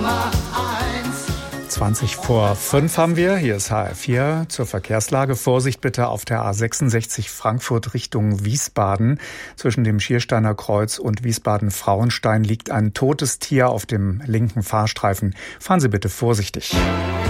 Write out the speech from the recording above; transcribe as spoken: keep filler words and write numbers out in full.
Nummer eins. zwanzig vor fünf haben wir. Hier ist H R vier zur Verkehrslage. Vorsicht bitte auf der A sechsundsechzig Frankfurt Richtung Wiesbaden. Zwischen dem Schiersteiner Kreuz und Wiesbaden-Frauenstein liegt ein totes Tier auf dem linken Fahrstreifen. Fahren Sie bitte vorsichtig.